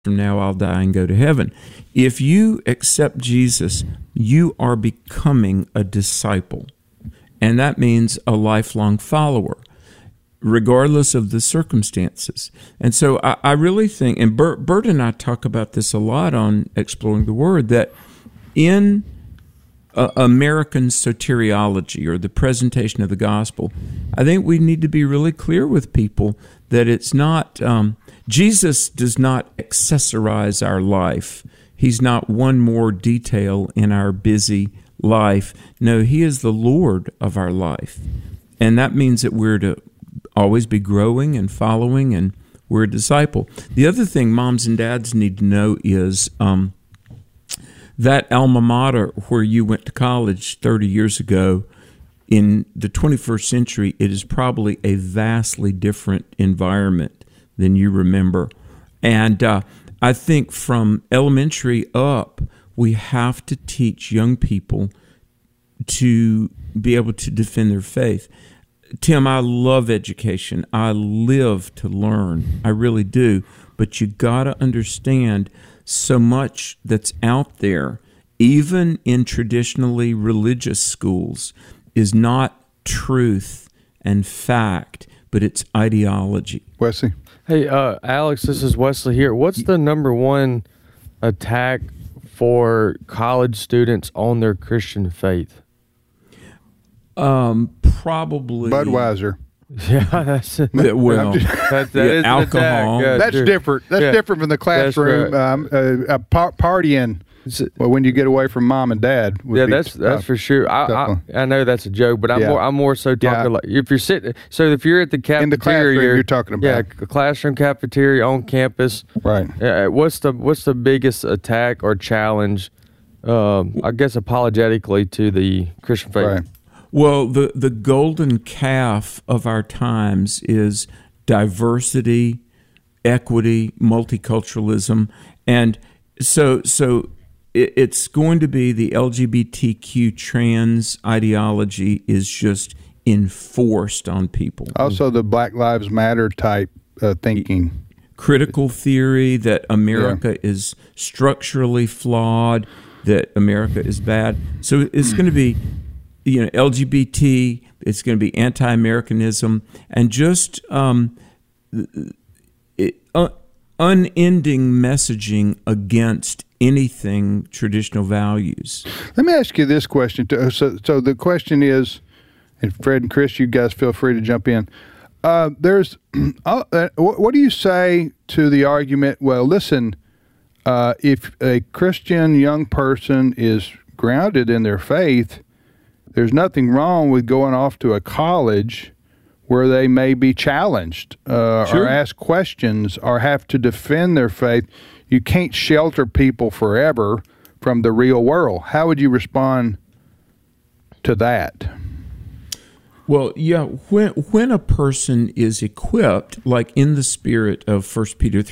from now I'll die and go to heaven. If you accept Jesus, you are becoming a disciple. And that means a lifelong follower, regardless of the circumstances. And so I really think, and Bert and I talk about this a lot on Exploring the Word, that in American soteriology, or the presentation of the gospel, I think we need to be really clear with people that it's not, Jesus does not accessorize our life. He's not one more detail in our busy life. No, he is the Lord of our life. And that means that we're to always be growing and following, and we're a disciple. The other thing moms and dads need to know is that alma mater where you went to college 30 years ago, in the 21st century, it is probably a vastly different environment than you remember. And I think from elementary up, we have to teach young people to be able to defend their faith. Tim, I love education. I live to learn. I really do. But you got to understand so much that's out there, even in traditionally religious schools, is not truth and fact, but it's ideology. Wesley? Hey, Alex, this is Wesley here. What's the number one attack for college students on their Christian faith? Probably Budweiser. Yeah, that's it. Well, That is alcohol. An attack. That's Sure. different. That's different from the classroom. Partying when you get away from mom and dad. That's for sure. I know that's a joke, but I'm more so talking like if you're sitting. So if you're at the cafeteria, in the classroom, you're talking about a classroom cafeteria on campus, right? What's the biggest attack or challenge? I guess apologetically to the Christian faith. Right. Well, the golden calf of our times is diversity, equity, multiculturalism, and so it's going to be the LGBTQ trans ideology is just enforced on people. Also, the Black Lives Matter type thinking. Critical theory that America is structurally flawed, that America is bad. So it's going to be, LGBT, it's going to be anti-Americanism, and just unending messaging against anything traditional values. Let me ask you this question. So the question is, and Fred and Chris, you guys feel free to jump in. What do you say to the argument, well, listen, if a Christian young person is grounded in their faith, there's nothing wrong with going off to a college where they may be challenged or ask questions or have to defend their faith. You can't shelter people forever from the real world. How would you respond to that? Well, yeah, when a person is equipped, like in the spirit of 1 Peter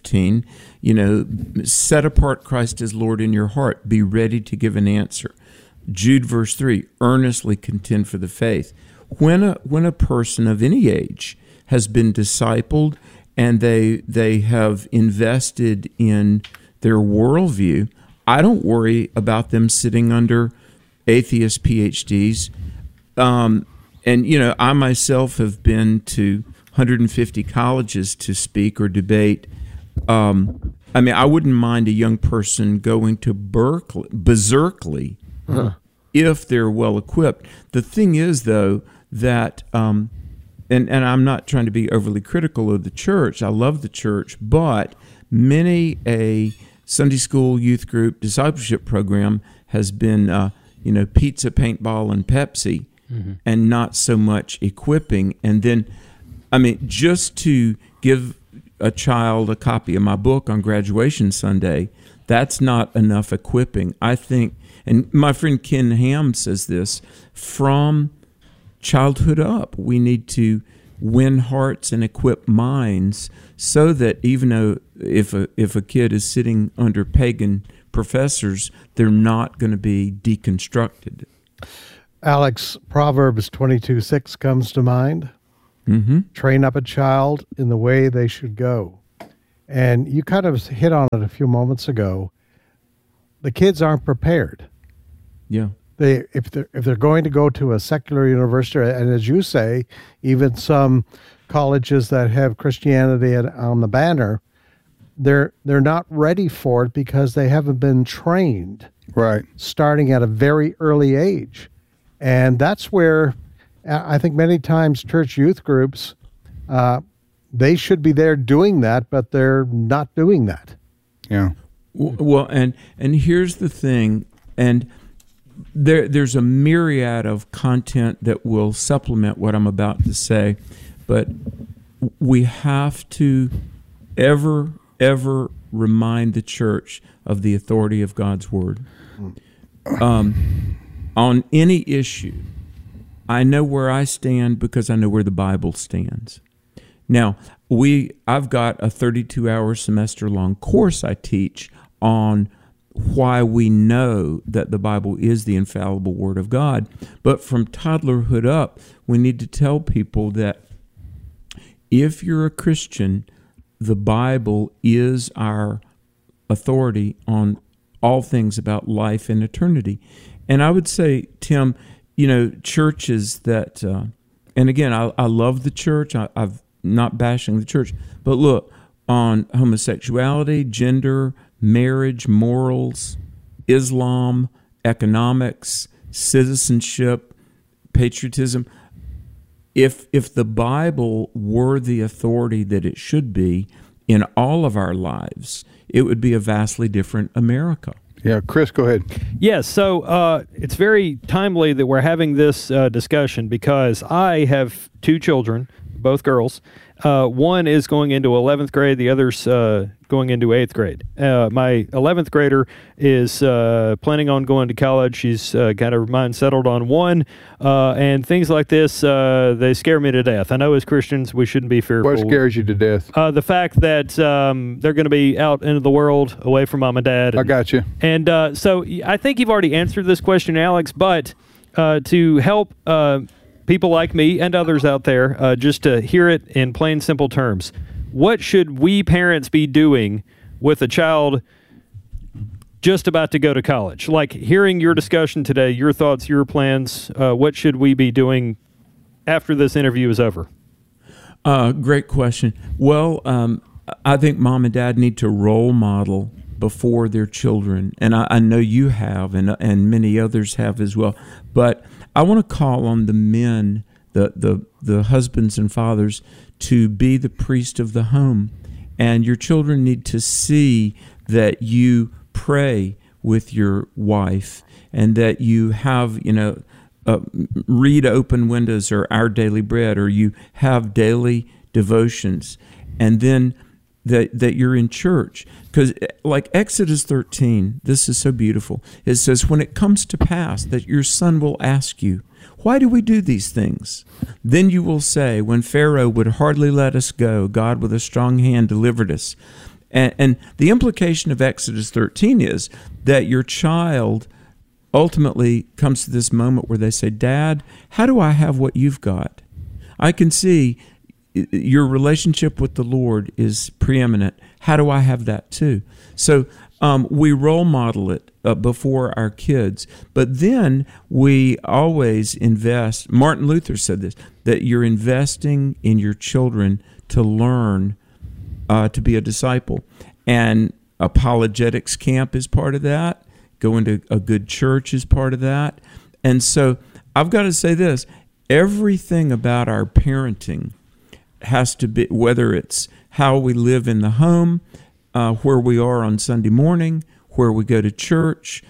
3:15, set apart Christ as Lord in your heart, be ready to give an answer. Jude verse 3, earnestly contend for the faith. When a person of any age has been discipled and they have invested in their worldview, I don't worry about them sitting under atheist PhDs. And, I myself have been to 150 colleges to speak or debate. I wouldn't mind a young person going to Berkeley, if they're well equipped. The thing is, though, that, and I'm not trying to be overly critical of the church. I love the church, but many a Sunday school youth group discipleship program has been, pizza, paintball, and Pepsi, and not so much equipping. And then, just to give a child a copy of my book on graduation Sunday, that's not enough equipping. I think, and my friend Ken Ham says this, from childhood up, we need to win hearts and equip minds so that even though if a kid is sitting under pagan professors, they're not going to be deconstructed. Alex, Proverbs 22:6 comes to mind. Mm-hmm. Train up a child in the way they should go, And you kind of hit on it a few moments ago. The kids aren't prepared. Yeah. If they're going to go to a secular university, and as you say, even some colleges that have Christianity on the banner, they're not ready for it because they haven't been trained. Right. Starting at a very early age. And that's where I think many times church youth groups, they should be there doing that, but they're not doing that. Yeah. Well, and here's the thing, and there's a myriad of content that will supplement what I'm about to say, but we have to ever remind the church of the authority of God's word. On any issue, I know where I stand because I know where the Bible stands. Now, I've got a 32-hour semester-long course I teach on why we know that the Bible is the infallible Word of God. But from toddlerhood up, we need to tell people that if you're a Christian, the Bible is our authority on all things about life and eternity. And I would say, Tim, churches that, and again, I love the church. I've not bashing the church, but look, on homosexuality, gender, marriage, morals, Islam, economics, citizenship, patriotism. If the Bible were the authority that it should be in all of our lives, it would be a vastly different America. Yeah, Chris, go ahead. Yes, so it's very timely that we're having this discussion because I have two children, both girls. One is going into 11th grade, the other's going into 8th grade. My 11th grader is planning on going to college. She's got her mind settled on one, and things like this, they scare me to death. I know as Christians we shouldn't be fearful. What scares you to death? The fact that they're going to be out into the world away from mom and dad. I got you. And so I think you've already answered this question, Alex, but to help people like me and others out there, just to hear it in plain, simple terms, what should we parents be doing with a child just about to go to college? Like hearing your discussion today, your thoughts, your plans, what should we be doing after this interview is over? Great question. Well, I think mom and dad need to role model before their children, and I know you have, and many others have as well. But I want to call on the men, the husbands and fathers, to be the priest of the home, and your children need to see that you pray with your wife, and that you have, read Open Windows or Our Daily Bread, or you have daily devotions, and then that you're in church. Because like Exodus 13, this is so beautiful. It says, when it comes to pass that your son will ask you, why do we do these things? Then you will say, when Pharaoh would hardly let us go, God with a strong hand delivered us. And the implication of Exodus 13 is that your child ultimately comes to this moment where they say, Dad, how do I have what you've got? I can see your relationship with the Lord is preeminent. How do I have that too? So we role model it before our kids, but then we always invest. Martin Luther said this, that you're investing in your children to learn to be a disciple. And apologetics camp is part of that. Going to a good church is part of that. And so I've got to say this, everything about our parenting has to be, whether it's how we live in the home, where we are on Sunday morning, where we go to church,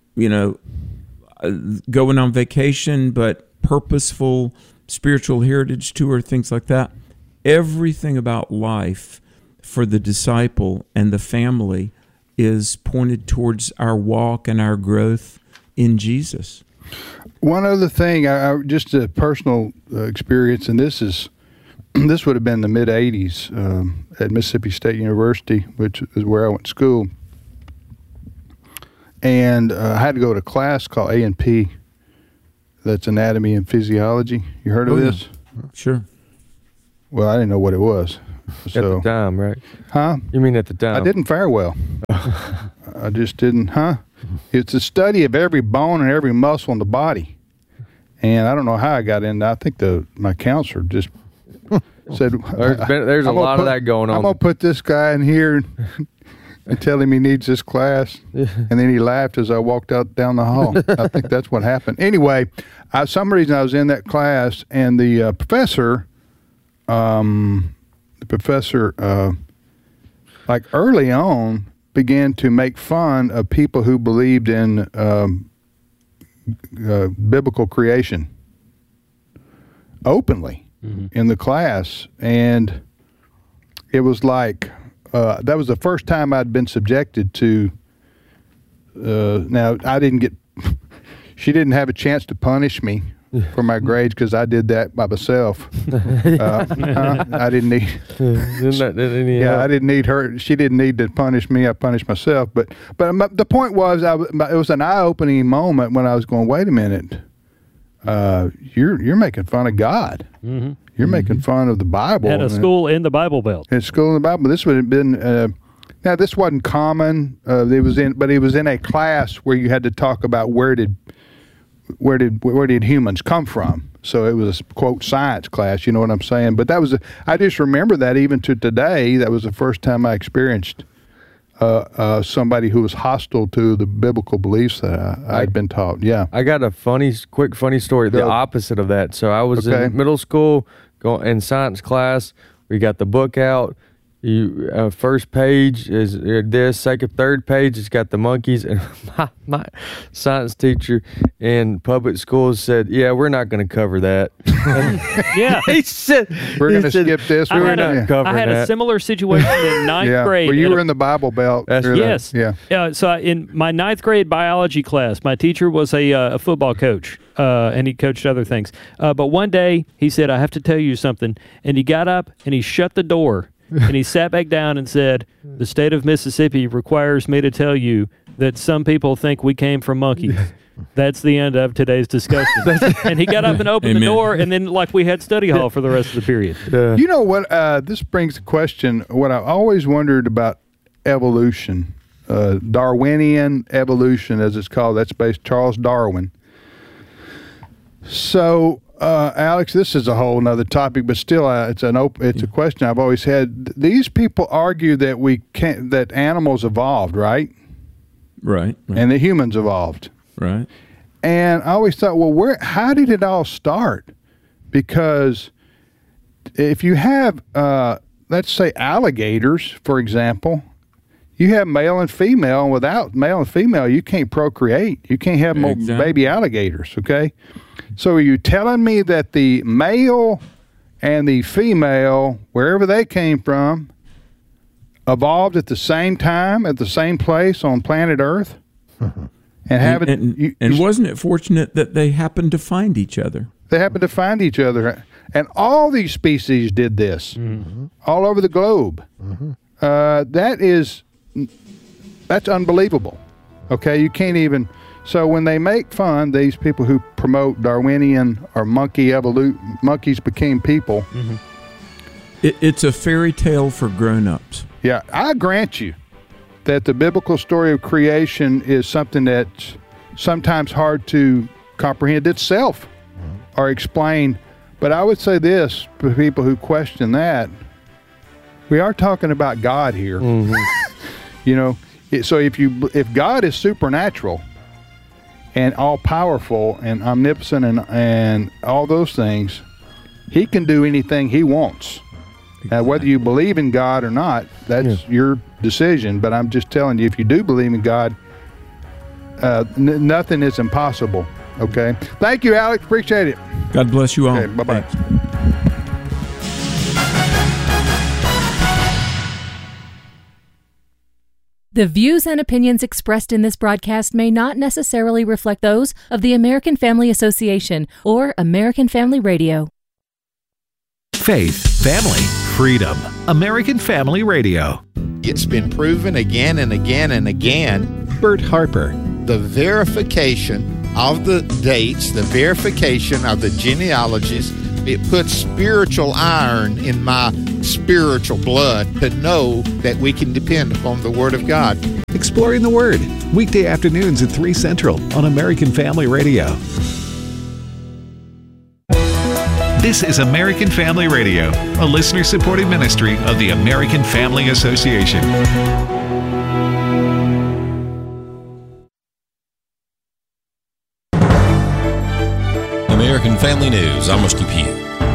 going on vacation, but purposeful spiritual heritage tour, things like that. Everything about life for the disciple and the family is pointed towards our walk and our growth in Jesus. One other thing, I just a personal experience, and this would have been the mid-'80s at Mississippi State University, which is where I went to school. And I had to go to a class called A&P, that's Anatomy and Physiology. You heard of this? Yeah. Sure. Well, I didn't know what it was. So, at the time, right? huh? You mean at the time? I didn't fare well. I just didn't, It's a study of every bone and every muscle in the body. And I don't know how I got in. I think my counselor just said, there's a lot of that going on. I'm going to put this guy in here and tell him he needs this class. And then he laughed as I walked out down the hall. I think that's what happened. Anyway, some reason I was in that class, and the professor, like early on, began to make fun of people who believed in biblical creation openly in the class. And it was like, that was the first time I'd been subjected to, now I didn't get, she didn't have a chance to punish me for my grades because I did that by myself. I didn't need. I didn't need her. She didn't need to punish me. I punished myself. But the point was, it was an eye-opening moment when I was going, wait a minute, you're making fun of God. Mm-hmm. You're making fun of the Bible. At a school in the Bible Belt. At school in the Bible. This would have been. Now this wasn't common. It was in a class where you had to talk about where did humans come from? So it was a quote science class, you know what I'm saying? But I just remember that even to today. That was the first time I experienced somebody who was hostile to the biblical beliefs that I'd been taught. Yeah, I got a quick funny story. The opposite of that. So I was in middle school, in science class. We got the book out. First page is this, third page it's got the monkeys, and my science teacher in public schools said, "Yeah, we're not going to cover that." Yeah, he said, "We're going to skip this." We're not covering that. I had a similar situation in ninth grade. Well, you were in the Bible Belt. Yes. Yeah. So in my ninth grade biology class, my teacher was a football coach, and he coached other things. But one day he said, "I have to tell you something," and he got up and he shut the door. And he sat back down and said, "The state of Mississippi requires me to tell you that some people think we came from monkeys." That's the end of today's discussion. And he got up and opened the door, and then we had study hall for the rest of the period. You know what? This brings the question, what I always wondered about evolution, Darwinian evolution as it's called. That's based Charles Darwin. So... Alex, this is a whole nother topic, but still, it's a question I've always had. These people argue that that animals evolved, right? Right. And that humans evolved. Right. And I always thought, well, how did it all start? Because if you have, let's say, alligators, for example, you have male and female, and without male and female, you can't procreate. You can't have more baby alligators, okay? So are you telling me that the male and the female, wherever they came from, evolved at the same time, at the same place on planet Earth? And wasn't it fortunate that they happened to find each other? They happened to find each other. And all these species did this, all over the globe. That's unbelievable. Okay, you can't even... So when they make fun, these people who promote Darwinian or monkeys became people. It's a fairy tale for grown-ups. Yeah, I grant you that the biblical story of creation is something that's sometimes hard to comprehend itself or explain. But I would say this for people who question that, we are talking about God here. You know, so if God is supernatural and all-powerful and omnipotent and all those things, he can do anything he wants. Now, whether you believe in God or not, that's your decision. But I'm just telling you, if you do believe in God, nothing is impossible. Okay? Thank you, Alex. Appreciate it. God bless you all. Okay, bye-bye. Thanks. The views and opinions expressed in this broadcast may not necessarily reflect those of the American Family Association or American Family Radio. Faith, family, freedom. American Family Radio. It's been proven again and again and again. Bert Harper. The verification of the dates, the verification of the genealogies It puts spiritual iron in my spiritual blood to know that we can depend upon the Word of God. Exploring the Word, weekday afternoons at 3 Central on American Family Radio. This is American Family Radio, a listener-supported ministry of the American Family Association. American Family News, I'm Rusty Pugh.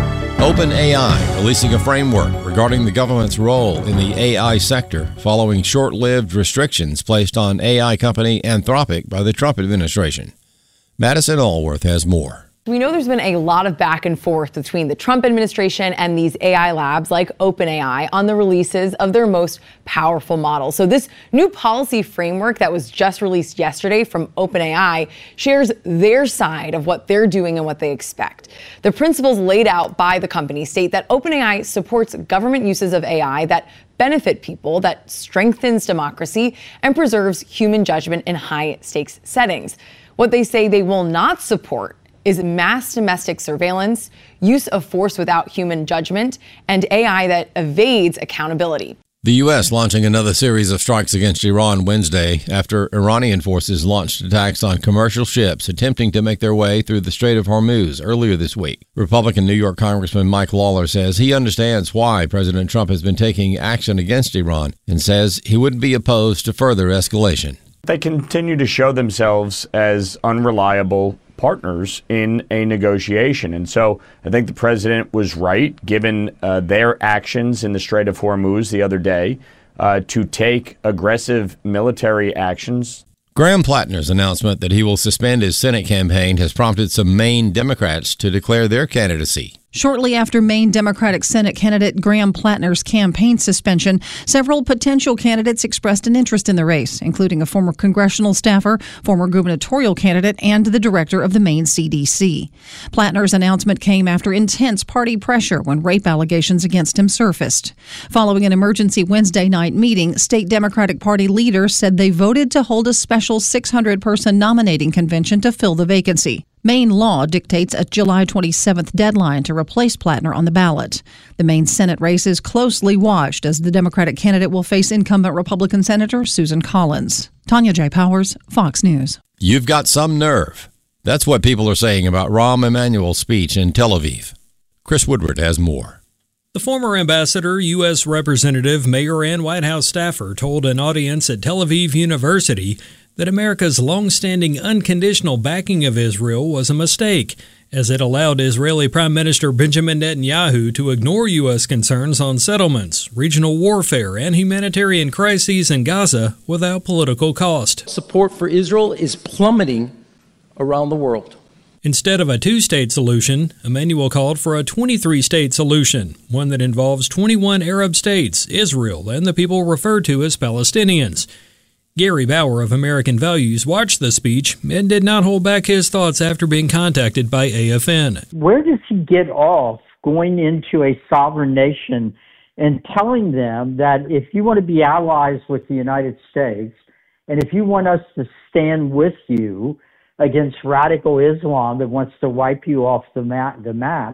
OpenAI releasing a framework regarding the government's role in the AI sector following short-lived restrictions placed on AI company Anthropic by the Trump administration. Madison Allworth has more. We know there's been a lot of back and forth between the Trump administration and these AI labs like OpenAI on the releases of their most powerful models. So this new policy framework that was just released yesterday from OpenAI shares their side of what they're doing and what they expect. The principles laid out by the company state that OpenAI supports government uses of AI that benefit people, that strengthens democracy, and preserves human judgment in high-stakes settings. What they say they will not support is mass domestic surveillance, use of force without human judgment, and AI that evades accountability. The U.S. launching another series of strikes against Iran Wednesday after Iranian forces launched attacks on commercial ships attempting to make their way through the Strait of Hormuz earlier this week. Republican New York Congressman Mike Lawler says he understands why President Trump has been taking action against Iran and says he wouldn't be opposed to further escalation. They continue to show themselves as unreliable partners in a negotiation. And so I think the president was right, given their actions in the Strait of Hormuz the other day, to take aggressive military actions. Graham Plattner's announcement that he will suspend his Senate campaign has prompted some Maine Democrats to declare their candidacy. Shortly after Maine Democratic Senate candidate Graham Plattner's campaign suspension, several potential candidates expressed an interest in the race, including a former congressional staffer, former gubernatorial candidate, and the director of the Maine CDC. Plattner's announcement came after intense party pressure when rape allegations against him surfaced. Following an emergency Wednesday night meeting, state Democratic Party leaders said they voted to hold a special 600-person nominating convention to fill the vacancy. Maine law dictates a July 27th deadline to replace Plattner on the ballot. The Maine Senate race is closely watched as the Democratic candidate will face incumbent Republican Senator Susan Collins. Tanya J. Powers, Fox News. You've got some nerve. That's what people are saying about Rahm Emanuel's speech in Tel Aviv. Chris Woodward has more. The former ambassador, U.S. representative, mayor, and White House staffer told an audience at Tel Aviv University that America's long-standing unconditional backing of Israel was a mistake, as it allowed Israeli Prime Minister Benjamin Netanyahu to ignore U.S. concerns on settlements, regional warfare, and humanitarian crises in Gaza without political cost. Support for Israel is plummeting around the world. Instead of a two-state solution, Emanuel called for a 23-state solution, one that involves 21 Arab states, Israel, and the people referred to as Palestinians. Gary Bauer of American Values watched the speech and did not hold back his thoughts after being contacted by AFN. Where does he get off going into a sovereign nation and telling them that if you want to be allies with the United States and if you want us to stand with you against radical Islam that wants to wipe you off the map,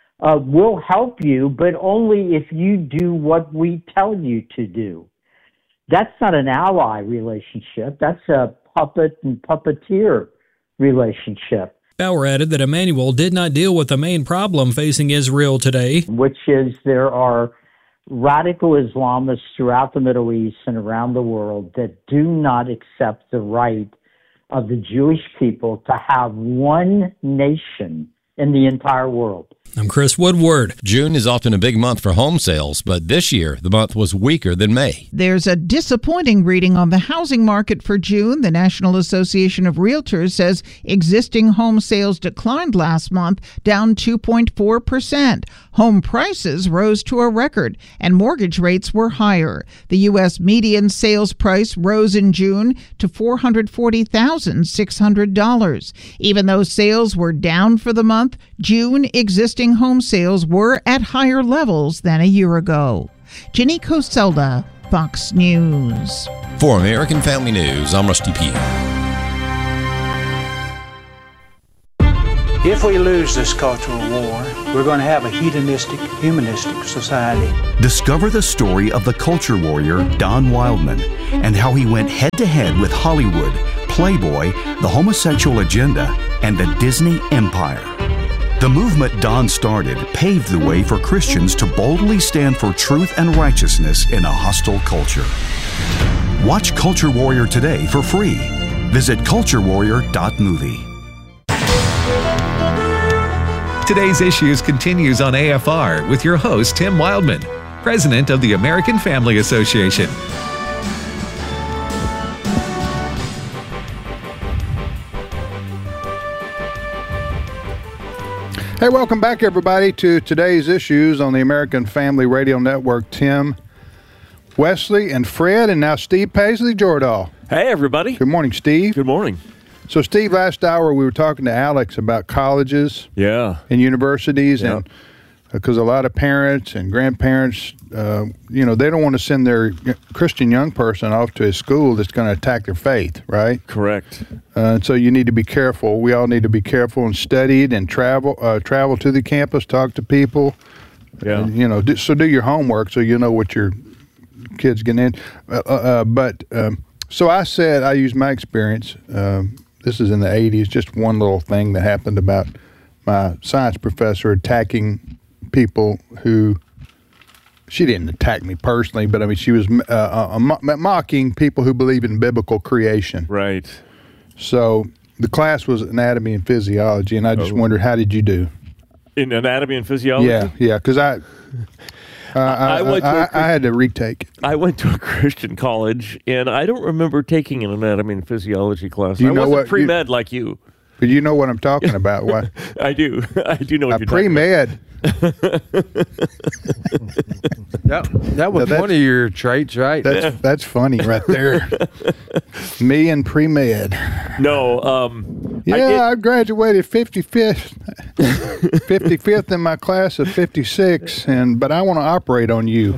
we'll help you, but only if you do what we tell you to do. That's not an ally relationship. That's a puppet and puppeteer relationship. Bauer added that Emanuel did not deal with the main problem facing Israel today, which is there are radical Islamists throughout the Middle East and around the world that do not accept the right of the Jewish people to have one nation in the entire world. I'm Chris Woodward. June is often a big month for home sales, but this year the month was weaker than May. There's a disappointing reading on the housing market for June. The National Association of Realtors says existing home sales declined last month, down 2.4%. Home prices rose to a record, and mortgage rates were higher. The U.S. median sales price rose in June to $440,600. Even though sales were down for the month, June existing home sales were at higher levels than a year ago. Jenny Coselda, Fox News. For American Family News, I'm Rusty Pugh. If we lose this cultural war, we're going to have a hedonistic, humanistic society. Discover the story of the culture warrior Don Wildman and how he went head-to-head with Hollywood, Playboy, the homosexual agenda, and the Disney empire. The movement Don started paved the way for Christians to boldly stand for truth and righteousness in a hostile culture. Watch Culture Warrior today for free. Visit culturewarrior.movie. Today's Issues continues on AFR with your host, Tim Wildman, president of the American Family Association. Hey, welcome back, everybody, to Today's Issues on the American Family Radio Network. Tim, Wesley, and Fred, and now Steve Paisley Jordahl. Hey, everybody. Good morning, Steve. Good morning. So, Steve, last hour we were talking to Alex about colleges and universities, and because a lot of parents and grandparents, they don't want to send their Christian young person off to a school that's going to attack their faith, right? Correct. So you need to be careful. We all need to be careful and study it and travel to the campus, talk to people. Yeah. So do your homework so you know what your kids get in. So I said, I used my experience. This is in the 80s, just one little thing that happened about my science professor attacking people who, she didn't attack me personally, but I mean, she was mocking people who believe in biblical creation. Right. So the class was anatomy and physiology, and I just wondered, how did you do? In anatomy and physiology? Yeah, because I had to retake it. I went to a Christian college, and I don't remember taking an anatomy and physiology class. I wasn't pre-med like you. But you know what I'm talking about. Why? I do. I do know what you're pre-med. talking about. That was one of your traits, right? That's funny right there. Me and pre-med. No. I graduated 55th in my class of 56, but I want to operate on you.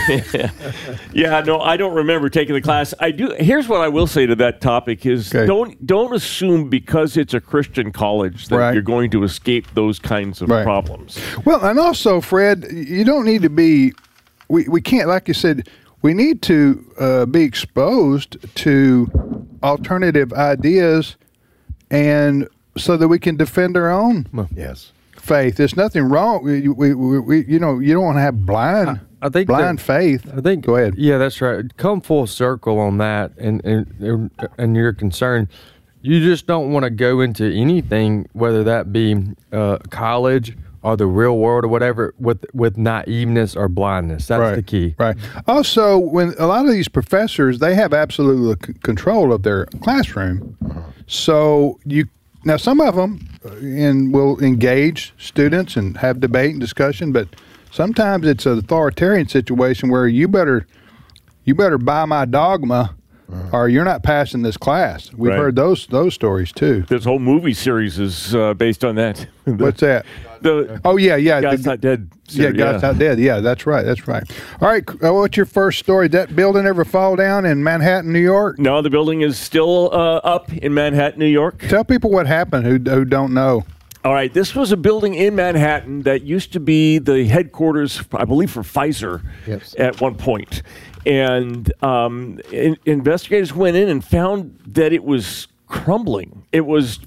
Yeah, no, I don't remember taking the class. I do. Here's what I will say to that topic is don't assume because it's a Christian college that you're going to escape those kinds of problems. Well, and also, Fred, you don't need to be, we can't, like you said, we need to be exposed to alternative ideas and so that we can defend our own faith. There's nothing wrong. We you don't want to have blind faith. I think. Go ahead. Yeah, that's right. Come full circle on that, and your concern. You just don't want to go into anything, whether that be college or the real world or whatever, with naiveness or blindness. That's the key. Right. Also, when a lot of these professors, they have absolute control of their classroom. So now some of them will engage students and have debate and discussion, but sometimes it's an authoritarian situation where you better buy my dogma, or you're not passing this class. We've heard those stories too. This whole movie series is based on that. What's that? God's Not Dead series. God's Not Dead. Yeah, that's right. All right, what's your first story? Did that building ever fall down in Manhattan, New York? No, the building is still up in Manhattan, New York. Tell people what happened who don't know. All right, this was a building in Manhattan that used to be the headquarters, I believe, for Pfizer at one point. And investigators went in and found that it was crumbling. It was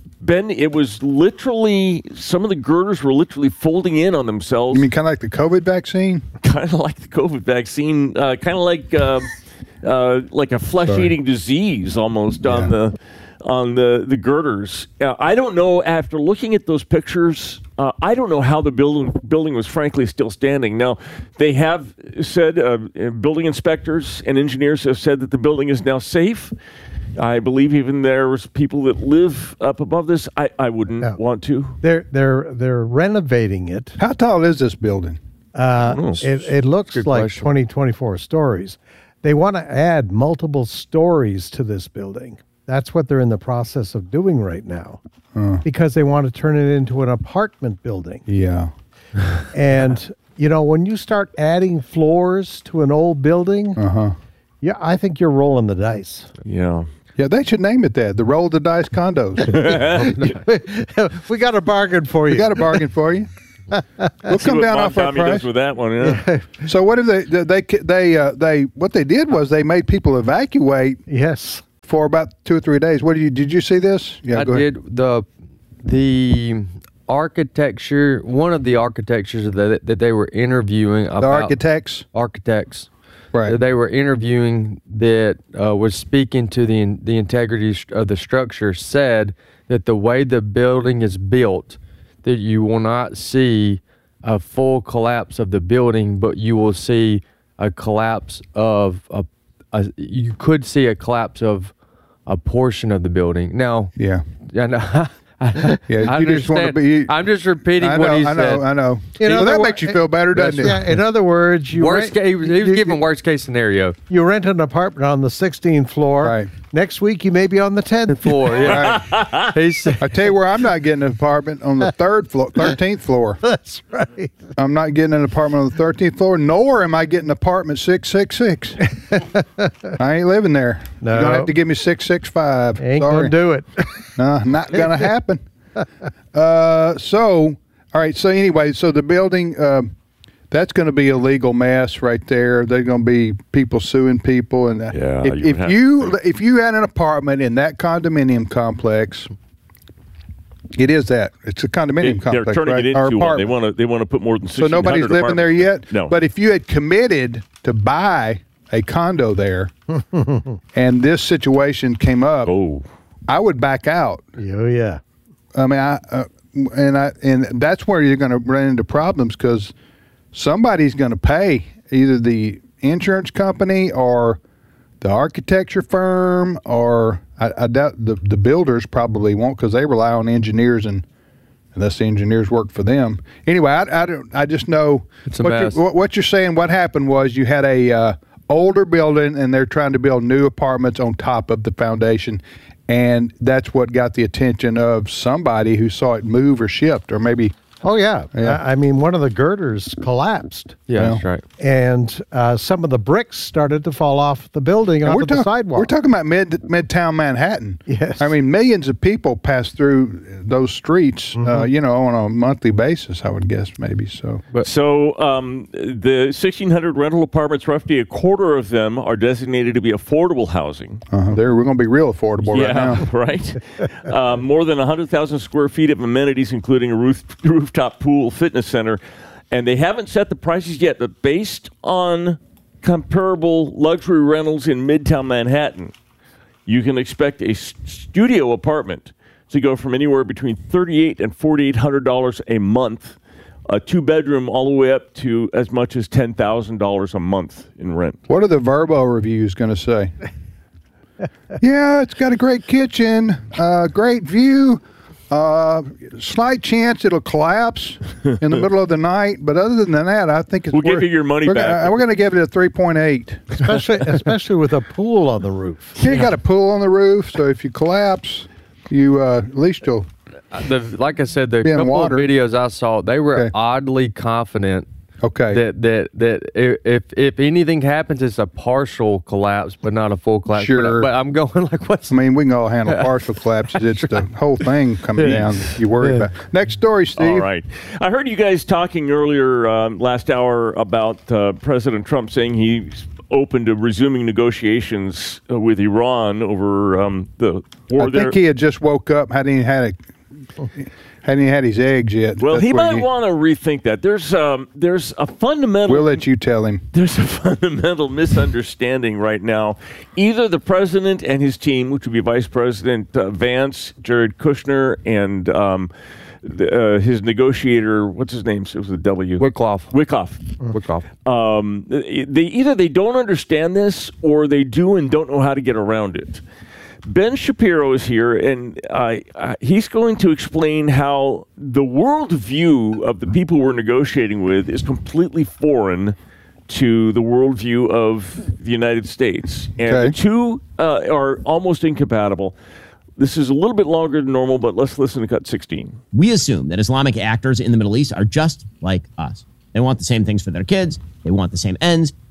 literally, some of the girders were literally folding in on themselves. You mean kind of like the COVID vaccine? Kind of like the COVID vaccine, kind of like a flesh-eating disease almost on the girders. I don't know, after looking at those pictures, I don't know how the building was frankly still standing. Now, they have said, building inspectors and engineers have said that the building is now safe. I believe even there's people that live up above this. I wouldn't want to. They're renovating it. How tall is this building? It looks like 24 stories. They want to add multiple stories to this building. That's what they're in the process of doing right now, because they want to turn it into an apartment building. Yeah. And, when you start adding floors to an old building, I think you're rolling the dice. Yeah. Yeah, they should name it that. The roll the dice condos. We got a bargain for you. We got a bargain for you. We'll come down off our price with that one. Yeah. So what if they what they did was they made people evacuate. Yes. For about 2 or 3 days. Did you see this? Yeah, I did. The architecture, one of the architectures that they were interviewing about. The architects? Architects. Right. That they were interviewing that was speaking to the integrity of the structure said that the way the building is built, that you will not see a full collapse of the building, but you will see a collapse of you could see a collapse of a portion of the building. Now, yeah, I know. Yeah, you just want to be. I'm just repeating what he said. I know. Well, that makes you feel better, doesn't it? Yeah. In other words, he was giving worst case scenario. You rent an apartment on the 16th floor. Right. Next week, you may be on the 10th floor. Yeah. I tell you where I'm not getting an apartment on the 13th floor. That's right. I'm not getting an apartment on the 13th floor, nor am I getting apartment 666. I ain't living there. No. You're gonna have to give me 665. Ain't Sorry. gonna do it. No, not gonna happen. All right. So anyway, so the building, that's going to be a legal mess right there. There's going to be people suing people, and if you had an apartment in that condominium complex, it is that it's a condominium complex. They're turning right? it into one. They want to put more than 1,600 So nobody's living there yet. No. But if you had committed to buy a condo there, and this situation came up, I would back out. Oh yeah. I mean, and that's where you're going to run into problems because somebody's going to pay either the insurance company or the architecture firm, or I doubt the builders probably won't because they rely on engineers, and unless the engineers work for them. Anyway, I just know what you're saying. What happened was you had a older building, and they're trying to build new apartments on top of the foundation. And that's what got the attention of somebody who saw it move or shift, or maybe. Oh, yeah. I mean, one of the girders collapsed. Yeah, that's right. And some of the bricks started to fall off the building onto the sidewalk. We're talking about Midtown Manhattan. Yes. I mean, millions of people pass through those streets, on a monthly basis, I would guess, maybe. So, the 1,600 rental apartments, roughly a quarter of them are designated to be affordable housing. We're going to be real affordable right now. Right. More than 100,000 square feet of amenities, including a rooftop pool, fitness center, and they haven't set the prices yet, but based on comparable luxury rentals in Midtown Manhattan, you can expect a studio apartment to go from anywhere between $3,800 and $4,800 a month, a 2-bedroom all the way up to as much as $10,000 a month in rent. What are the Verbo reviews going to say? Yeah, it's got a great kitchen, great view. Slight chance it'll collapse in the middle of the night, but other than that, I think it's. We'll give you your money back. We're going to give it a 3.8, especially with a pool on the roof. You got a pool on the roof, so if you collapse, you at least you'll. Like I said, the couple of videos I saw, they were oddly confident. Okay. That if anything happens, it's a partial collapse, but not a full collapse. Sure. But I'm going like, what's? I mean, we can all handle partial collapses. It's the whole thing coming down that you worry about. Next story, Steve. All right. I heard you guys talking earlier last hour about President Trump saying he's open to resuming negotiations with Iran over the war there. I think he had just woke up, hadn't even had his eggs yet. Well, he might want to rethink that. There's a fundamental. We'll let you tell him. There's a fundamental misunderstanding right now. Either the president and his team, which would be Vice President Vance, Jared Kushner, and his negotiator, what's his name? It was a W. Wickoff. They don't understand this, or they do and don't know how to get around it. Ben Shapiro is here, and he's going to explain how the worldview of the people we're negotiating with is completely foreign to the worldview of the United States. And the two are almost incompatible. This is a little bit longer than normal, but let's listen to Cut 16. We assume that Islamic actors in the Middle East are just like us. They want the same things for their kids. They want the same ends.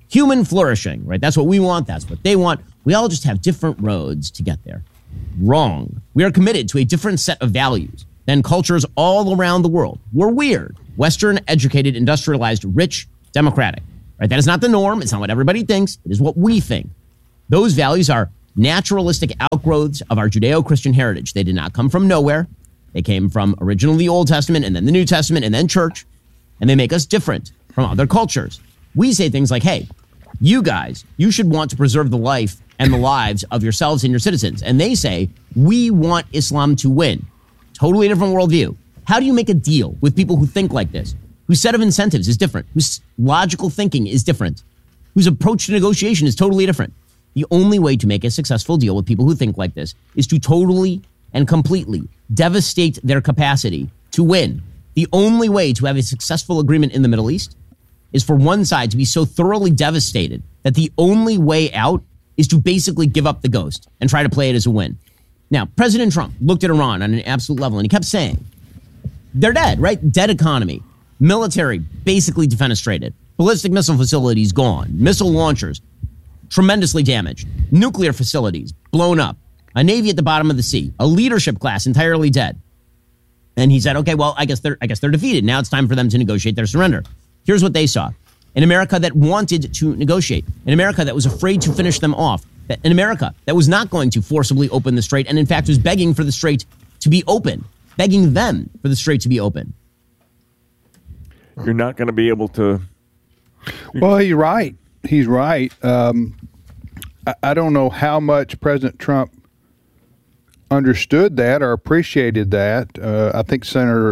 human flourishing, right? That's what we want. That's what they want. We all just have different roads to get there. Wrong. We are committed to a different set of values than cultures all around the world. We're weird. Western, educated, industrialized, rich, democratic, right? That is not the norm. It's not what everybody thinks. It is what we think. Those values are naturalistic outgrowths of our Judeo-Christian heritage. They did not come from nowhere. They came from originally the Old Testament and then the New Testament and then church, and they make us different from other cultures. We say things like, hey, you guys, you should want to preserve the life and the lives of yourselves and your citizens. And they say, we want Islam to win. Totally different worldview. How do you make a deal with people who think like this, whose set of incentives is different, whose logical thinking is different, whose approach to negotiation is totally different? The only way to make a successful deal with people who think like this is to totally and completely devastate their capacity to win. The only way to have a successful agreement in the Middle East is for one side to be so thoroughly devastated that the only way out is to basically give up the ghost and try to play it as a win. Now, President Trump looked at Iran on an absolute level, and he kept saying, they're dead, right? Dead economy. Military basically defenestrated. Ballistic missile facilities gone. Missile launchers tremendously damaged. Nuclear facilities blown up. A navy at the bottom of the sea. A leadership class entirely dead. And he said, okay, well, I guess they're defeated. Now it's time for them to negotiate their surrender. Here's what they saw. An America that wanted to negotiate. An America that was afraid to finish them off. An America that was not going to forcibly open the strait and, in fact, was begging for the strait to be open. Begging them for the strait to be open. You're not going to be able to... Well, he's right. He's right. I don't know how much President Trump understood that or appreciated that. I think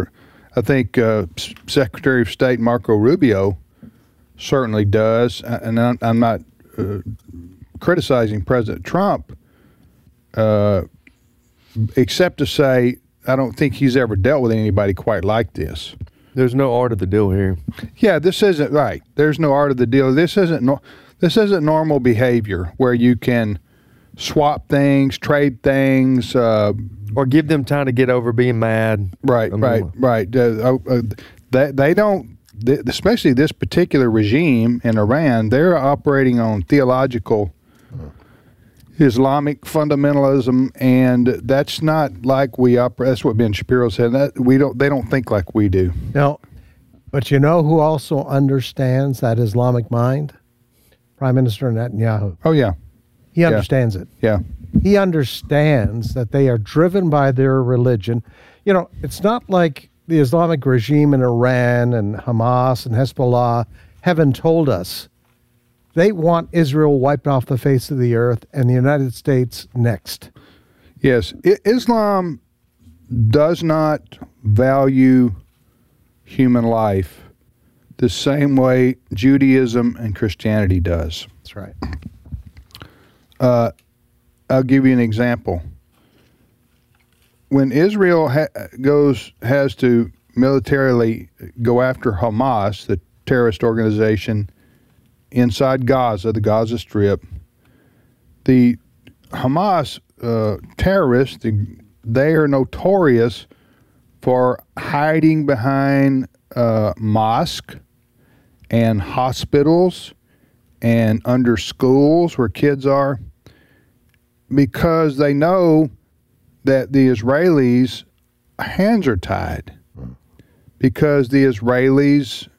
Secretary of State Marco Rubio certainly does, and I'm not criticizing President Trump, except to say I don't think he's ever dealt with anybody quite like this. There's no art of the deal here. Yeah, this isn't right. There's no art of the deal. This isn't normal behavior where you can swap things, trade things, or give them time to get over being mad. Right. They don't, especially this particular regime in Iran. They're operating on theological Islamic fundamentalism, and that's not like we operate. That's what Ben Shapiro said. That they don't think like we do. No, but you know who also understands that Islamic mind? Prime Minister Netanyahu. Oh yeah, he understands it. Yeah, he understands that they are driven by their religion. You know, it's not like the Islamic regime in Iran and Hamas and Hezbollah haven't told us. They want Israel wiped off the face of the earth and the United States next. Yes. Islam does not value human life the same way Judaism and Christianity does. That's right. I'll give you an example. When Israel has to militarily go after Hamas, the terrorist organization inside Gaza, the Gaza Strip, the Hamas terrorists, they are notorious for hiding behind mosques and hospitals and under schools where kids are, because they know that the Israelis' hands are tied, because the Israelis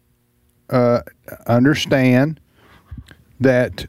understand that,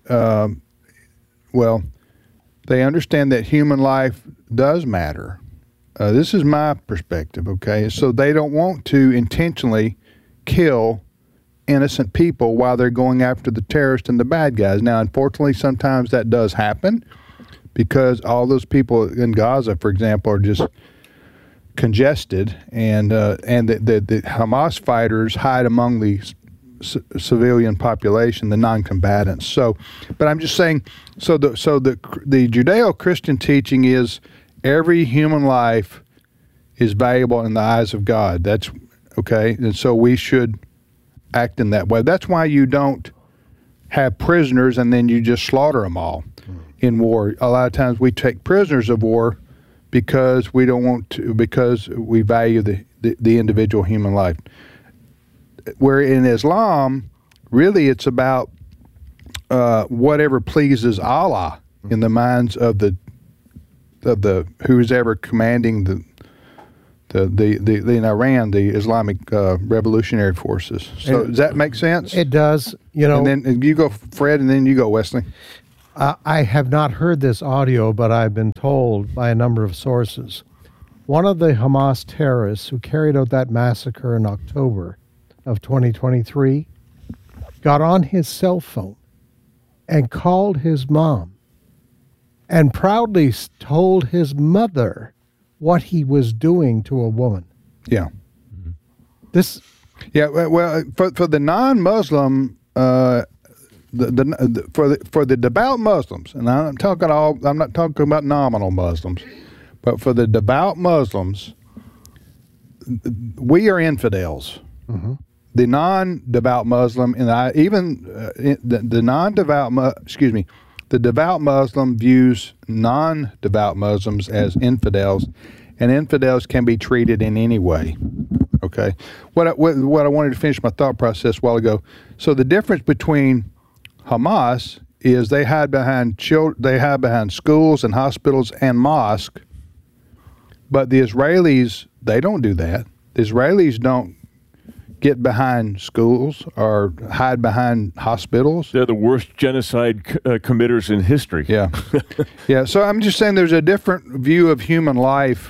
they understand that human life does matter. This is my perspective, okay? So they don't want to intentionally kill innocent people while they're going after the terrorists and the bad guys. Now, unfortunately, sometimes that does happen because all those people in Gaza, for example, are just congested, and the Hamas fighters hide among the civilian population, the non-combatants. So, but I'm just saying, so the Judeo-Christian teaching is every human life is valuable in the eyes of God. That's okay, and so we should act in that way. That's why you don't have prisoners and then you just slaughter them all in war. A lot of times we take prisoners of war because we don't want to, because we value the individual human life. Where in Islam, really it's about whatever pleases Allah in the minds of the who's ever commanding the in Iran, the Islamic Revolutionary Forces. So does that make sense? It does. And then you go, Fred, and then you go, Wesley. I have not heard this audio, but I've been told by a number of sources. One of the Hamas terrorists who carried out that massacre in October of 2023 got on his cell phone and called his mom and proudly told his mother what he was doing to a woman. Yeah. This. Yeah. Well, for the non-Muslim, for the devout Muslims, and I'm not talking about nominal Muslims, but for the devout Muslims, we are infidels. Mm-hmm. The non-devout Muslim, and the devout Muslim views non-devout Muslims as infidels, and infidels can be treated in any way. Okay, what I wanted to finish my thought process a while ago. So the difference between Hamas is they hide behind schools and hospitals and mosques, but the Israelis, they don't do that. The Israelis don't get behind schools or hide behind hospitals. They're the worst genocide committers in history. Yeah. Yeah. So I'm just saying there's a different view of human life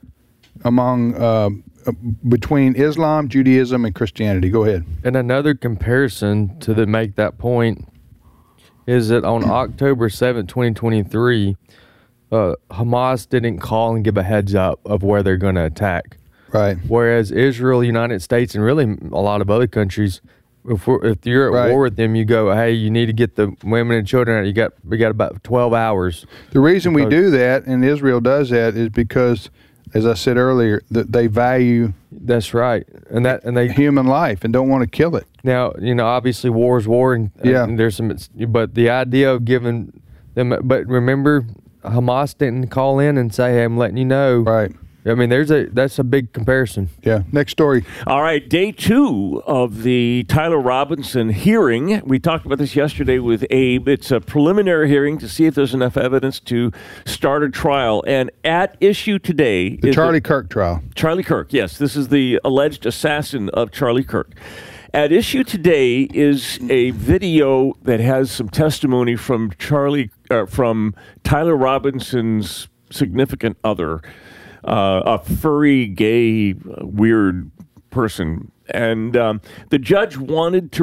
between Islam, Judaism, and Christianity. Go ahead. And another comparison to make that point is that on October 7th, 2023, Hamas didn't call and give a heads up of where they're going to attack. Right. Whereas Israel, United States, and really a lot of other countries, if you're at war with them, you go, hey, you need to get the women and children out. We got about 12 hours. The reason we do that, and Israel does that, is because, as I said earlier, that they value. That's right, and they human life and don't want to kill it. Now, obviously, war is war, and there's some. But the idea of giving them, but remember, Hamas didn't call in and say, "Hey, I'm letting you know." Right. I mean, that's a big comparison. Yeah. Next story. All right, day 2 of the Tyler Robinson hearing. We talked about this yesterday with Abe. It's a preliminary hearing to see if there's enough evidence to start a trial. And at issue today the Charlie Kirk trial. Charlie Kirk, yes. This is the alleged assassin of Charlie Kirk. At issue today is a video that has some testimony from from Tyler Robinson's significant other. A furry, gay, weird person. And the judge wants to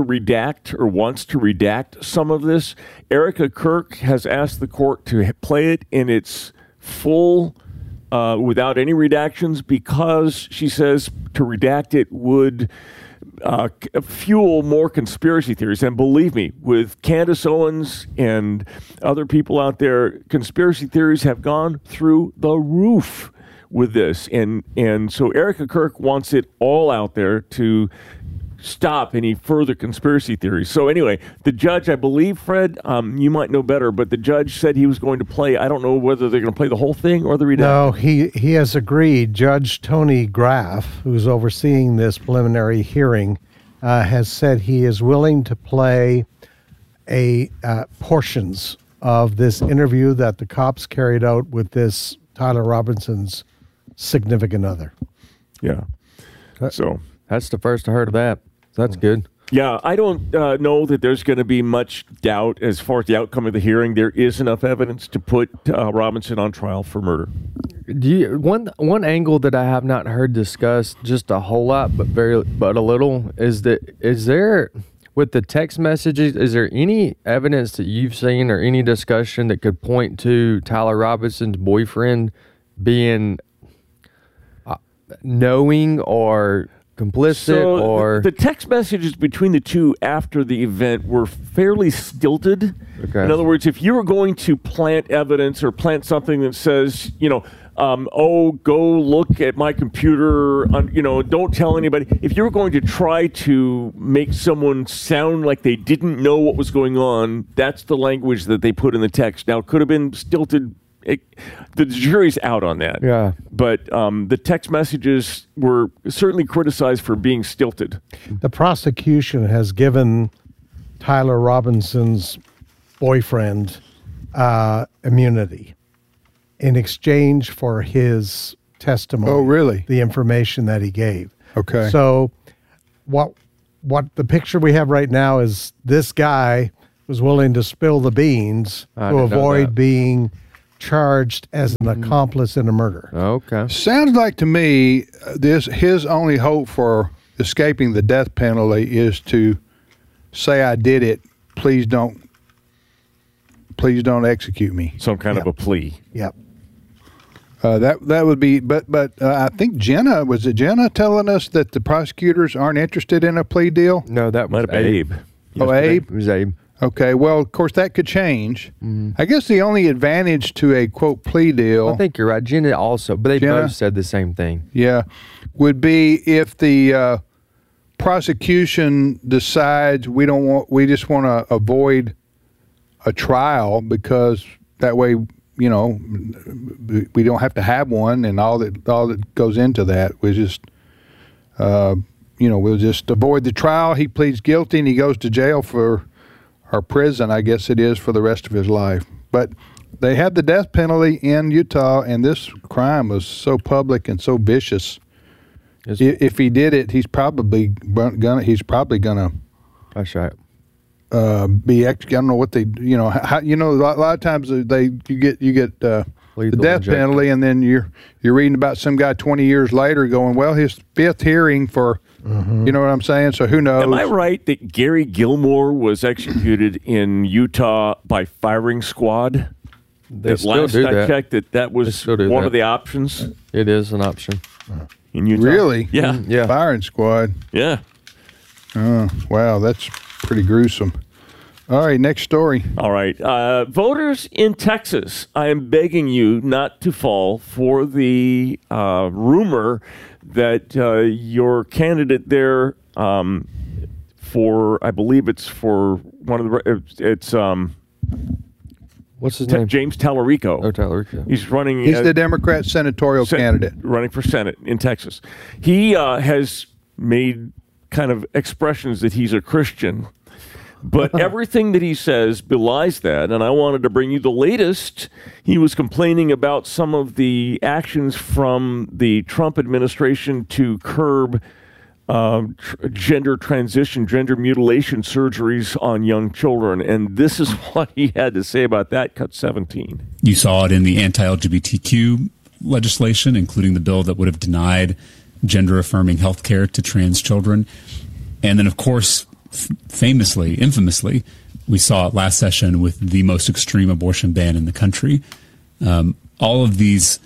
redact some of this. Erica Kirk has asked the court to play it in its full, without any redactions, because she says to redact it would fuel more conspiracy theories. And believe me, with Candace Owens and other people out there, conspiracy theories have gone through the roof with this, and so Erica Kirk wants it all out there to stop any further conspiracy theories. So anyway, the judge, I believe, Fred, you might know better, but the judge said he was going to play. I don't know whether they're going to play the whole thing or the redaction. No, he has agreed. Judge Tony Graff, who's overseeing this preliminary hearing, has said he is willing to play portions of this interview that the cops carried out with this Tyler Robinson's significant other. Yeah. So that's the first I heard of that. So that's good. Yeah, I don't know that there's going to be much doubt as far as the outcome of the hearing. There is enough evidence to put Robinson on trial for murder. One angle that I have not heard discussed just a whole lot, but a little, is there with the text messages, is there any evidence that you've seen or any discussion that could point to Tyler Robinson's boyfriend being knowing or complicit? Or the text messages between the two after the event were fairly stilted. Okay. In other words, if you were going to plant evidence or plant something that says, go look at my computer, don't tell anybody. If you were going to try to make someone sound like they didn't know what was going on, that's the language that they put in the text. Now, it could have been stilted. The jury's out on that. Yeah. But the text messages were certainly criticized for being stilted. The prosecution has given Tyler Robinson's boyfriend immunity in exchange for his testimony. Oh, really? The information that he gave. Okay. So what the picture we have right now is this guy was willing to spill the beans to avoid being charged as an accomplice in a murder. Okay. Sounds like to me his only hope for escaping the death penalty is to say, I did it. Please don't execute me. Some kind of a plea. Yep. That would be, but I think Jenna telling us that the prosecutors aren't interested in a plea deal? No, that might have been Abe. Oh, Abe? It was Abe. Okay, well, of course, that could change. I guess the only advantage to a, quote, plea deal... I think you're right. Jenna also, but they both said the same thing. Yeah, would be if the prosecution decides we just want to avoid a trial because that way, we don't have to have one, and all that goes into that. We just, we'll just avoid the trial. He pleads guilty, and he goes to jail or prison, I guess it is, for the rest of his life. But they had the death penalty in Utah, and this crime was so public and so vicious. If he did it, he's probably gonna. That's right. Be executed. I don't know what they. A lot of times you get the death penalty, and then you're reading about some guy 20 years later going, well, his fifth hearing for. You know what I'm saying? So who knows? Am I right that Gary Gilmore was executed in Utah by firing squad? They still do that. I checked that was one of the options. It is an option. In Utah. Really? Yeah. Yeah. Firing squad. Yeah. Oh, wow. That's pretty gruesome. All right, next story. All right. Voters in Texas, I am begging you not to fall for the rumor that your candidate there I believe it's for one of the, what's his name? James Tallarico. Oh, Tallarico. He's running. He's the Democrat senatorial candidate. Running for Senate in Texas. He has made kind of expressions that he's a Christian. But everything that he says belies that, and I wanted to bring you the latest. He was complaining about some of the actions from the Trump administration to curb gender mutilation surgeries on young children, and this is what he had to say about that. Cut 17. You saw it in the anti-LGBTQ legislation, including the bill that would have denied gender-affirming health care to trans children. And then, of course, infamously, we saw it last session with the most extreme abortion ban in the country. All these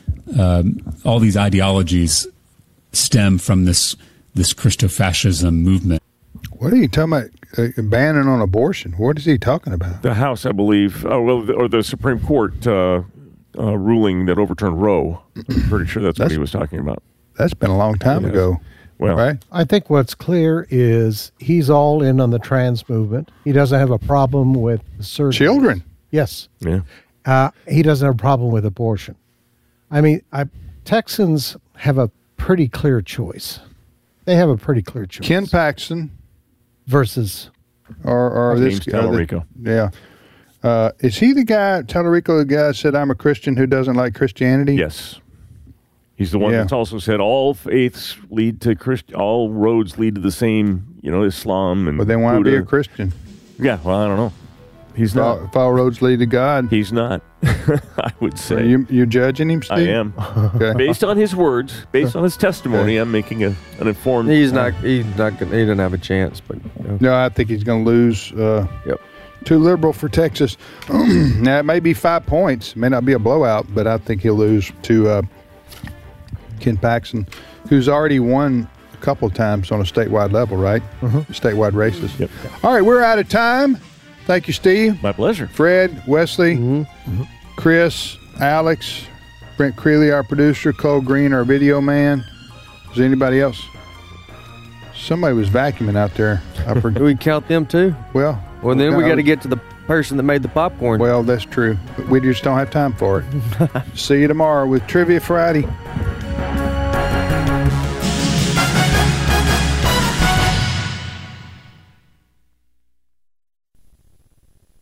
ideologies stem from this Christofascism movement. What are you talking about? Banning on abortion? What is he talking about? The House, I believe, or the Supreme Court ruling that overturned Roe. I'm pretty sure that's what he was talking about. That's been a long time ago. Well, right? I think what's clear is he's all in on the trans movement. He doesn't have a problem with surgery. Children. Yes. Yeah. He doesn't have a problem with abortion. I mean, Texans have a pretty clear choice. They have a pretty clear choice. Ken Paxton versus or this Tallarico. Yeah. Is he the guy? Tallarico, the guy said, "I'm a Christian who doesn't like Christianity." Yes. He's the one that's also said all faiths lead to all roads lead to the same, Islam and. But they want to be a Christian. Yeah, well, I don't know. He's not. If all roads lead to God, he's not. I would say. You're judging him, Steve? I am. Okay. Based on his words, based on his testimony, I'm making an informed. He's not. He doesn't have a chance. But no, I think he's going to lose. Yep. Too liberal for Texas. Now it may be 5 points, it may not be a blowout, but I think he'll lose to Ken Paxton, who's already won a couple of times on a statewide level, right? Statewide races. Yep. All right, we're out of time. Thank you, Steve. My pleasure. Fred, Wesley, Chris, Alex, Brent Creeley, our producer, Cole Green, our video man. Is there anybody else? Somebody was vacuuming out there. Do we count them too? Well, then we got to get to the person that made the popcorn. Well, that's true. But we just don't have time for it. See you tomorrow with Trivia Friday.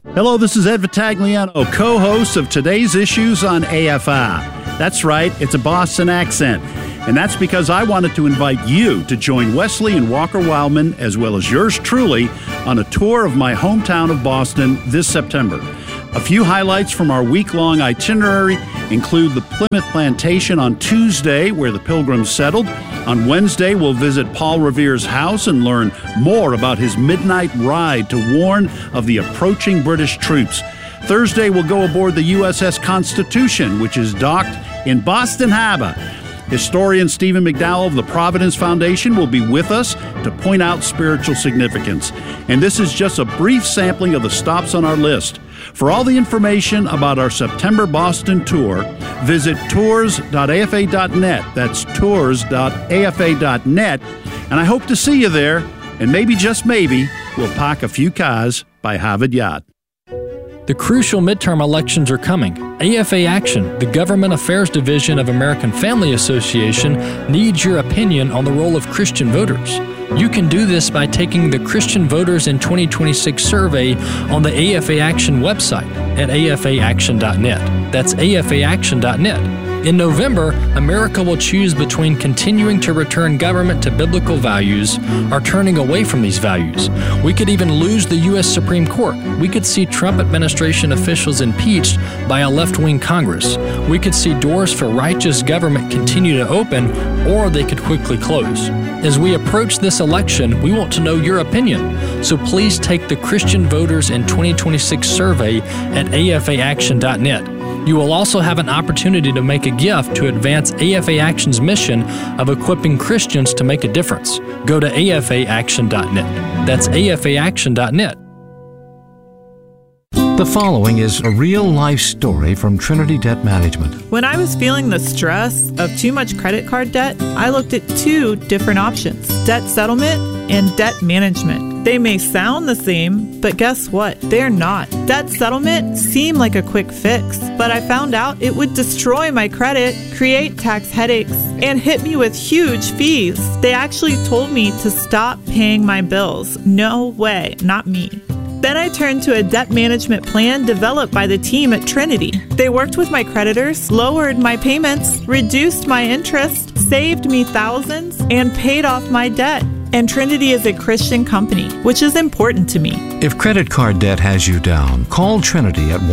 Hello, this is Ed Vitagliano, co-host of today's issues on AFI. That's right, it's a Boston accent. And that's because I wanted to invite you to join Wesley and Walker Wildman, as well as yours truly, on a tour of my hometown of Boston this September. A few highlights from our week-long itinerary include the Plymouth Plantation on Tuesday, where the Pilgrims settled. On Wednesday, we'll visit Paul Revere's house and learn more about his midnight ride to warn of the approaching British troops. Thursday, we'll go aboard the USS Constitution, which is docked in Boston Harbor. Historian Stephen McDowell of the Providence Foundation will be with us to point out spiritual significance. And this is just a brief sampling of the stops on our list. For all the information about our September Boston tour, visit tours.afa.net. That's tours.afa.net. And I hope to see you there. And maybe, just maybe, we'll park a few cars by Harvard Yard. The crucial midterm elections are coming. AFA Action, the Government Affairs Division of American Family Association, needs your opinion on the role of Christian voters. You can do this by taking the Christian Voters in 2026 survey on the AFA Action website at afaaction.net. That's afaaction.net. In November, America will choose between continuing to return government to biblical values or turning away from these values. We could even lose the U.S. Supreme Court. We could see Trump administration officials impeached by a left-wing Congress. We could see doors for righteous government continue to open, or they could quickly close. As we approach this election, we want to know your opinion. So please take the Christian Voters in 2026 survey at afaaction.net. You will also have an opportunity to make a gift to advance AFA Action's mission of equipping Christians to make a difference. Go to afaaction.net. That's afaaction.net. The following is a real-life story from Trinity Debt Management. When I was feeling the stress of too much credit card debt, I looked at two different options: debt settlement and debt management. They may sound the same, but guess what? They're not. Debt settlement seemed like a quick fix, but I found out it would destroy my credit, create tax headaches, and hit me with huge fees. They actually told me to stop paying my bills. No way, not me. Then I turned to a debt management plan developed by the team at Trinity. They worked with my creditors, lowered my payments, reduced my interest, saved me thousands, and paid off my debt. And Trinity is a Christian company, which is important to me. If credit card debt has you down, call Trinity at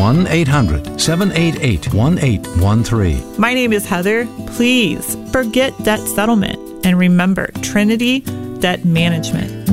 1-800-788-1813. My name is Heather. Please forget debt settlement and remember Trinity Debt Management.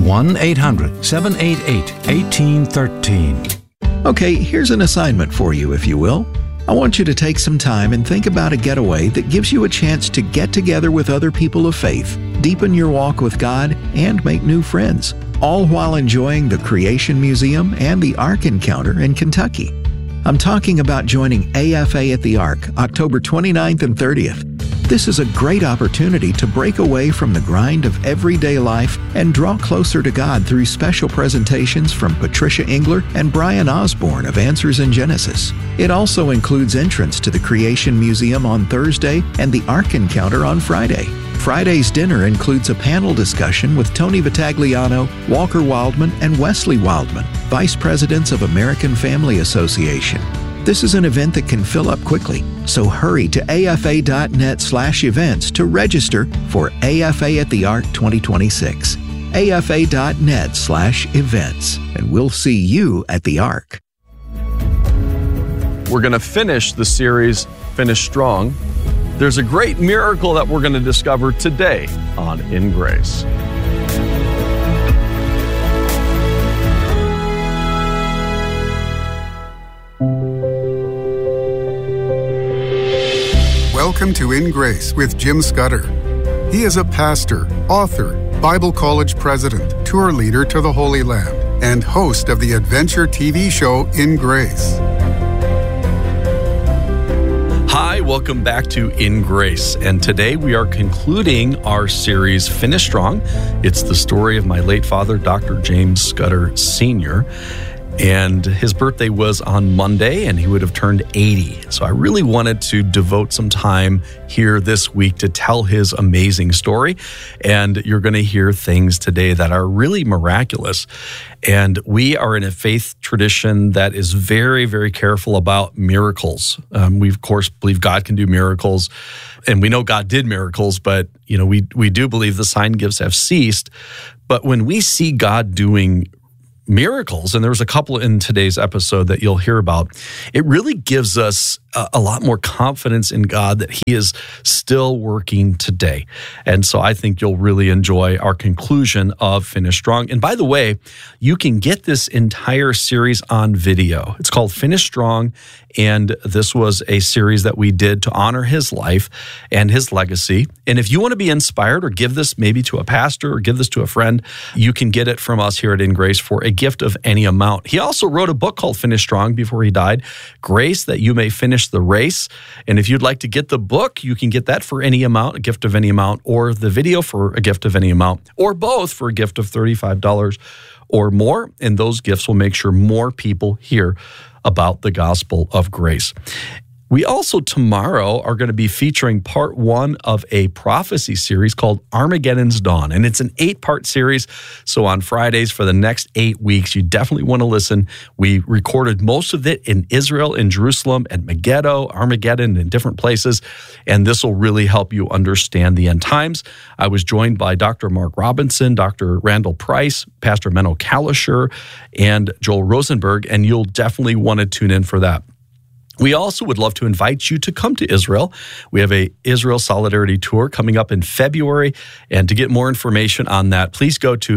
1-800-788-1813. Okay, here's an assignment for you, if you will. I want you to take some time and think about a getaway that gives you a chance to get together with other people of faith, deepen your walk with God, and make new friends, all while enjoying the Creation Museum and the Ark Encounter in Kentucky. I'm talking about joining AFA at the Ark, October 29th and 30th. This is a great opportunity to break away from the grind of everyday life and draw closer to God through special presentations from Patricia Engler and Brian Osborne of Answers in Genesis. It also includes entrance to the Creation Museum on Thursday and the Ark Encounter on Friday. Friday's dinner includes a panel discussion with Tony Vitagliano, Walker Wildman, and Wesley Wildman, Vice Presidents of American Family Association. This is an event that can fill up quickly, so hurry to afa.net/events to register for AFA at the Ark 2026. afa.net/events, and we'll see you at the Ark. We're going to finish the series, Finish Strong. There's a great miracle that we're going to discover today on In Grace. Welcome to In Grace with Jim Scudder. He is a pastor, author, Bible college president, tour leader to the Holy Land, and host of the adventure TV show In Grace. Hi, welcome back to In Grace. And today we are concluding our series, Finish Strong. It's the story of my late father, Dr. James Scudder Sr. And his birthday was on Monday, and he would have turned 80. So I really wanted to devote some time here this week to tell his amazing story. And you're going to hear things today that are really miraculous. And we are in a faith tradition that is very, very careful about miracles. We, of course, believe God can do miracles. And we know God did miracles, but we do believe the sign gifts have ceased. But when we see God doing miracles, and there's a couple in today's episode that you'll hear about, it really gives us a lot more confidence in God that he is still working today. And so I think you'll really enjoy our conclusion of Finish Strong. And by the way, you can get this entire series on video. It's called Finish Strong, and this was a series that we did to honor his life and his legacy. And if you want to be inspired or give this maybe to a pastor or give this to a friend, you can get it from us here at In Grace for a gift of any amount. He also wrote a book called Finish Strong before he died, Grace That You May Finish the Race. And if you'd like to get the book, you can get that for any amount, a gift of any amount, or the video for a gift of any amount, or both for a gift of $35 or more. And those gifts will make sure more people hear about the gospel of grace. We also tomorrow are going to be featuring part 1 of a prophecy series called Armageddon's Dawn. And it's an 8-part series. So on Fridays for the next 8 weeks, you definitely want to listen. We recorded most of it in Israel, in Jerusalem, at Megiddo, Armageddon, in different places. And this will really help you understand the end times. I was joined by Dr. Mark Robinson, Dr. Randall Price, Pastor Menno Kalisher, and Joel Rosenberg. And you'll definitely want to tune in for that. We also would love to invite you to come to Israel. We have a Israel Solidarity Tour coming up in February. And to get more information on that, please go to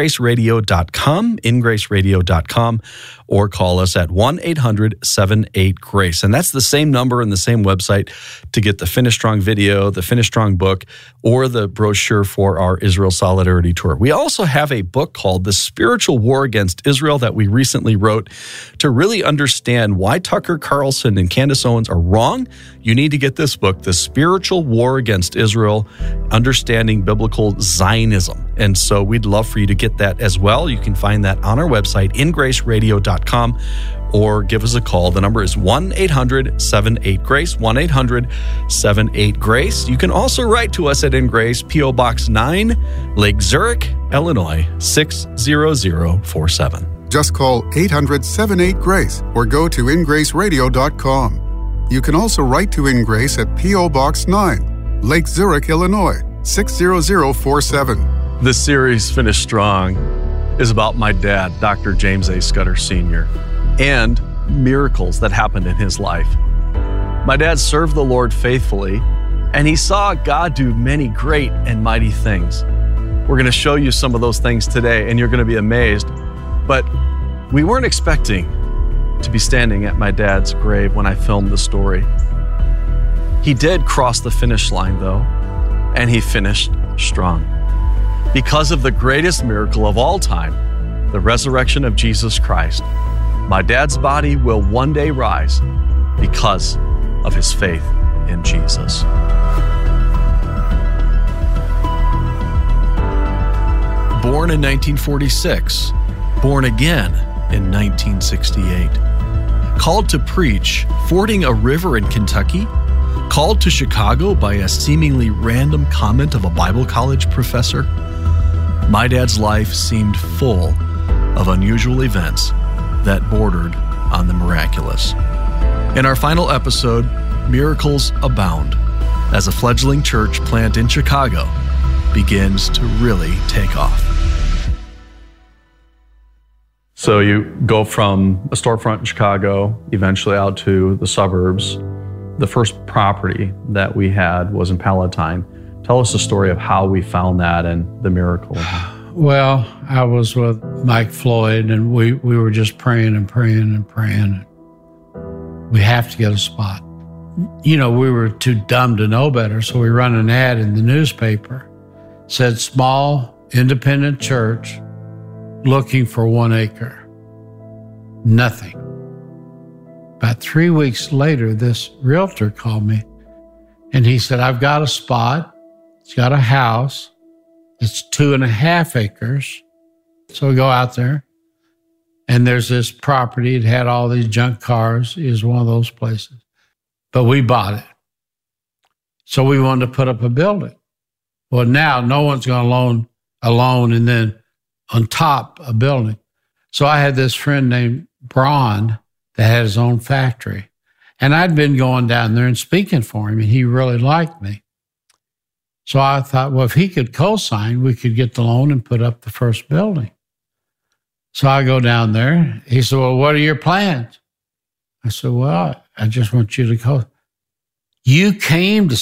ingraceradio.com, or call us at 1-800-78-GRACE. And that's the same number and the same website to get the Finish Strong video, the Finish Strong book, or the brochure for our Israel Solidarity Tour. We also have a book called The Spiritual War Against Israel that we recently wrote to really understand why Tucker Carlson and Candace Owens are wrong. You need to get this book, The Spiritual War Against Israel, Understanding Biblical Zionism. And so we'd love for you to get that as well. You can find that on our website, ingraceradio.com, or give us a call. The number is 1-800-78-GRACE, 1-800-78-GRACE. You can also write to us at In Grace, P.O. Box 9, Lake Zurich, Illinois, 60047. Just call 800-78-GRACE or go to ingraceradio.com. You can also write to In Grace at P.O. Box 9, Lake Zurich, Illinois, 60047. This series, Finish Strong, is about my dad, Dr. James A. Scudder Sr., and miracles that happened in his life. My dad served the Lord faithfully, and he saw God do many great and mighty things. We're going to show you some of those things today, and you're going to be amazed. But we weren't expecting to be standing at my dad's grave when I filmed the story. He did cross the finish line, though, and he finished strong. Because of the greatest miracle of all time, the resurrection of Jesus Christ, my dad's body will one day rise because of his faith in Jesus. Born in 1946, born again in 1968. Called to preach, fording a river in Kentucky, called to Chicago by a seemingly random comment of a Bible college professor. My dad's life seemed full of unusual events that bordered on the miraculous. In our final episode, miracles abound as a fledgling church plant in Chicago begins to really take off. So you go from a storefront in Chicago, eventually out to the suburbs. The first property that we had was in Palatine. Tell us the story of how we found that and the miracle. Well, I was with Mike Floyd, and we were just praying and praying and praying. We have to get a spot. We were too dumb to know better, so we run an ad in the newspaper. It said, small, independent church looking for 1 acre. Nothing. About 3 weeks later, this realtor called me, and he said, I've got a spot. It's got a house. It's 2.5 acres. So we go out there. And there's this property. It had all these junk cars. It was one of those places. But we bought it. So we wanted to put up a building. Well, now no one's going to loan a loan and then on top a building. So I had this friend named Braun that had his own factory. And I'd been going down there and speaking for him, and he really liked me. So I thought, well, if he could co-sign, we could get the loan and put up the first building. So I go down there. He said, well, what are your plans? I said, well, I just want you to go. You came to